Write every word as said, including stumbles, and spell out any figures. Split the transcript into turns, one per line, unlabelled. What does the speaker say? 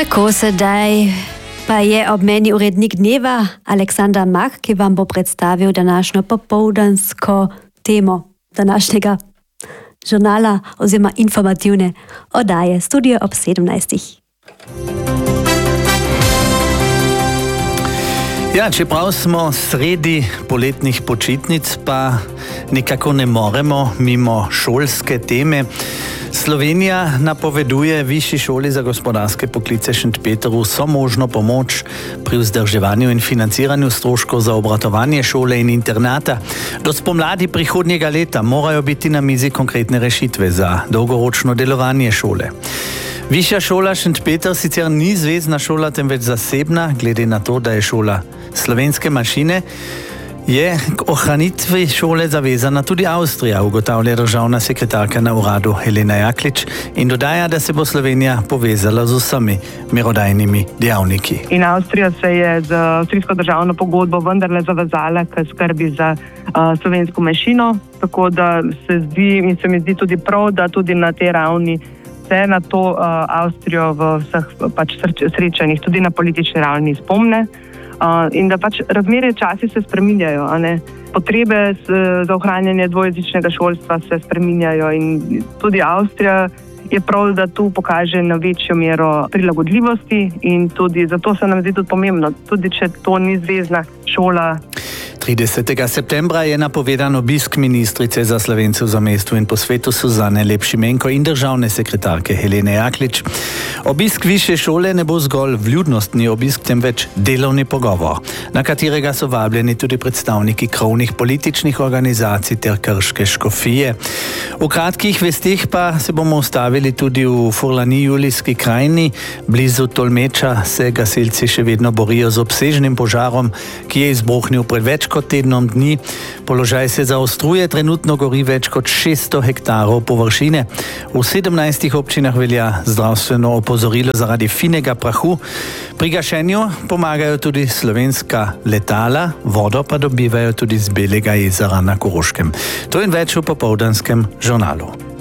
Tako sedaj pa je ob meni urednik dneva Aleksander Mach, ki vam bo predstavil današnjo popoldansko temo današnjega žurnala oziroma informativne oddaje. Studio ob sedemnajstih.
Ja, čeprav smo sredi poletnih počitnic, pa nekako ne moremo mimo šolske teme. Slovenija napoveduje Višji šoli za gospodarske poklice Šentpeter vso možno pomoč pri vzdrževanju in financiranju stroškov za obratovanje šole in internata. Do spomladi prihodnjega leta morajo biti na mizi konkretne rešitve za dolgoročno delovanje šole. Višja šola Šentpeter sicer ni zvezna šola, temveč zasebna, glede na to, da je šola slovenske manjšine, je k ohranitvi šole zavezana tudi Avstrija, ugotavlja državna sekretarka na uradu Helena Jaklič in dodaja, da se bo Slovenija povezala z vsemi merodajnimi dejavniki.
In Avstrija se je z avstrijsko državno pogodbo vendarle zavezala k skrbi za uh, slovensko manjšino, tako da se zdi in se mi zdi tudi prav, da tudi na tej ravni se na to uh, Avstrijo v vseh pač srečanjih tudi na politični ravni spomne. Uh, in da pač razmere časi se spreminjajo, a ne? Potrebe s, za ohranjanje dvojezičnega šolstva se spreminjajo in tudi Avstrija je prav, da tu pokaže na večjo mero prilagodljivosti in tudi zato se nam zdi tudi pomembno, tudi če to ni zvezna šola.
tridesetega septembra je napovedan obisk ministrice za Slovence v zamejstvu in po svetu Suzane Lep Šimenko in državne sekretarke Helene Jaklič. Obisk višje šole ne bo zgolj vljudnostni obisk, temveč delovni pogovor, na katerega so vabljeni tudi predstavniki krovnih političnih organizacij ter krške škofije. V kratkih vestih pa se bomo ustavili tudi v Furlani Julijski krajini. Blizu Tolmeča se gasilci še vedno borijo z obsežnim požarom, ki je izbruhnil pred več kot tednom dni. Položaj se zaostruje, trenutno gori več kot šeststo hektarov površine. V sedemnajstih občinah velja zdravstveno opozorilo zaradi finega prahu. Pri gašenju pomagajo tudi slovenska letala, vodo pa dobivajo tudi z Belega jezera na Koroškem. To in več v popoldanskem žurnalu.